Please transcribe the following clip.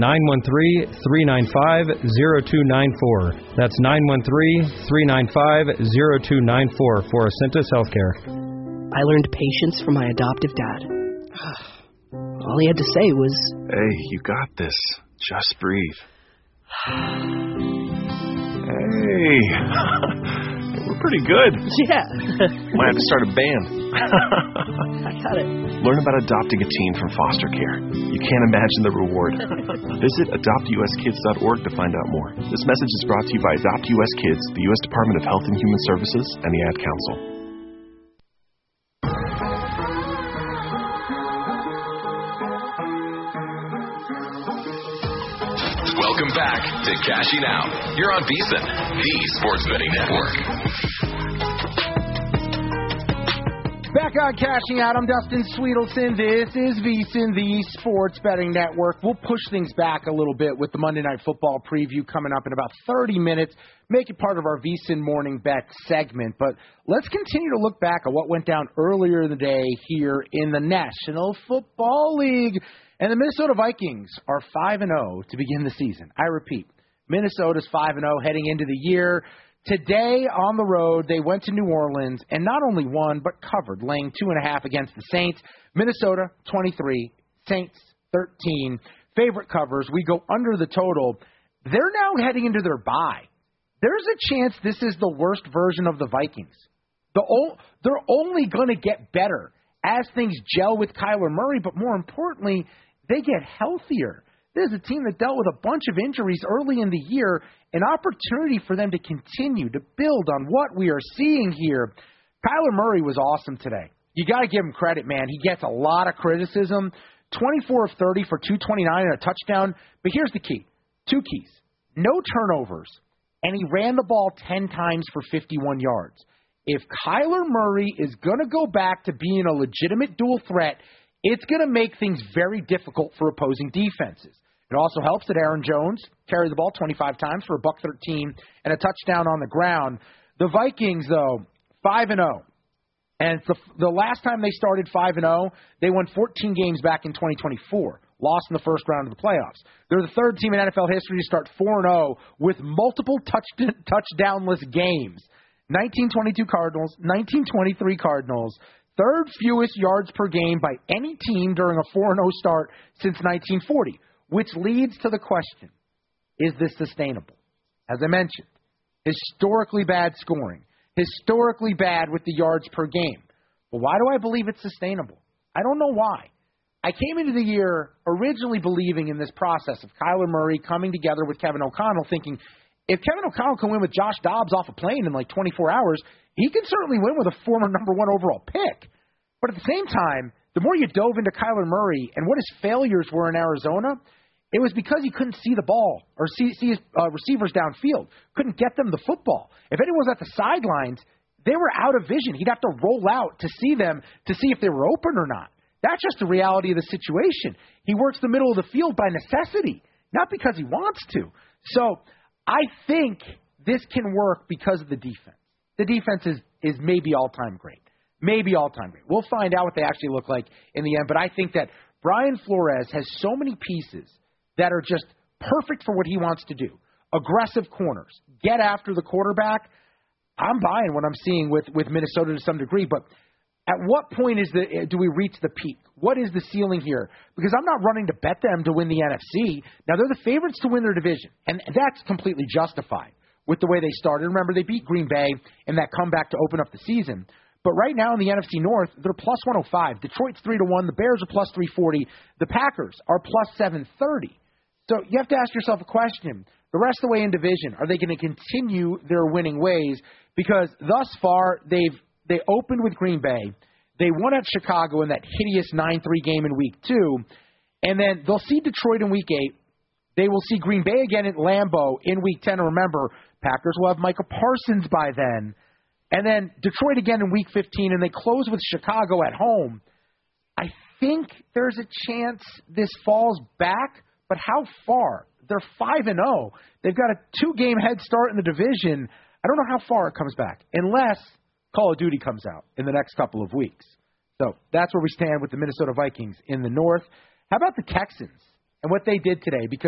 913-395-0294. That's 913-395-0294 for Acentus Healthcare. I learned patience from my adoptive dad. All he had to say was, "Hey, you got this. Just breathe." Hey, we're pretty good. yeah. Might have to start a band. I got it. Learn about adopting a teen from foster care. You can't imagine the reward. Visit adoptuskids.org to find out more. This message is brought to you by Adopt US Kids, the U.S. Department of Health and Human Services, and the Ad Council. Welcome back to Cashing Out. You're on VSiN, the Sports Betting Network. Back on Cashing Out, I'm Dustin Sweetelson. This is VSiN, the Sports Betting Network. We'll push things back a little bit with the Monday Night Football preview coming up in about 30 minutes. Make it part of our VSiN Morning Bet segment. But let's continue to look back at what went down earlier in the day here in the National Football League. And the Minnesota Vikings are 5-0 to begin the season. I repeat, Minnesota's 5-0 heading into the year. Today on the road, they went to New Orleans and not only won, but covered, laying 2.5 against the Saints. Minnesota, 23, Saints, 13. Favorite covers. We go under the total. They're now heading into their bye. There's a chance this is the worst version of the Vikings. They're only going to get better as things gel with Kyler Murray, but more importantly, they get healthier. This is a team that dealt with a bunch of injuries early in the year, an opportunity for them to continue to build on what we are seeing here. Kyler Murray was awesome today. You got to give him credit, man. He gets a lot of criticism. 24 of 30 for 229 and a touchdown. But here's the key. 2 keys. No turnovers, and he ran the ball 10 times for 51 yards. If Kyler Murray is going to go back to being a legitimate dual threat, it's going to make things very difficult for opposing defenses. It also helps that Aaron Jones carried the ball 25 times for $113 and a touchdown on the ground. The Vikings, though, 5-0. And the last time they started 5-0, they won 14 games back in 2024, lost in the first round of the playoffs. They're the third team in NFL history to start 4-0 with multiple touchdownless games. 1922 Cardinals, 1923 Cardinals, third fewest yards per game by any team during a 4-0 start since 1940, which leads to the question, is this sustainable? As I mentioned, historically bad scoring, historically bad with the yards per game. But why do I believe it's sustainable? I don't know why. I came into the year originally believing in this process of Kyler Murray coming together with Kevin O'Connell, thinking if Kevin O'Connell can win with Josh Dobbs off a plane in like 24 hours, he can certainly win with a former number 1 overall pick. But at the same time, the more you dove into Kyler Murray and what his failures were in Arizona, it was because he couldn't see the ball or see his receivers downfield, couldn't get them the football. If anyone was at the sidelines, they were out of vision. He'd have to roll out to see them to see if they were open or not. That's just the reality of the situation. He works the middle of the field by necessity, not because he wants to. So I think this can work because of the defense. The defense is maybe all-time great. Maybe all-time great. We'll find out what they actually look like in the end. But I think that Brian Flores has so many pieces that are just perfect for what he wants to do. Aggressive corners. Get after the quarterback. I'm buying what I'm seeing with Minnesota to some degree. But at what point do we reach the peak? What is the ceiling here? Because I'm not running to bet them to win the NFC. Now, they're the favorites to win their division. And that's completely justified with the way they started. Remember, they beat Green Bay in that comeback to open up the season. But right now in the NFC North, they're plus 105. Detroit's 3-1. The Bears are plus 340. The Packers are plus 730. So you have to ask yourself a question. The rest of the way in division, are they going to continue their winning ways? Because thus far, they opened with Green Bay. They won at Chicago in that hideous 9-3 game in Week 2. And then they'll see Detroit in Week 8. They will see Green Bay again at Lambeau in Week 10. And remember, Packers will have Micah Parsons by then. And then Detroit again in Week 15. And they close with Chicago at home. I think there's a chance this falls back. But how far? They're 5-0. They've got a 2-game head start in the division. I don't know how far it comes back, unless Call of Duty comes out in the next couple of weeks. So that's where we stand with the Minnesota Vikings in the North. How about the Texans and what they did today? Because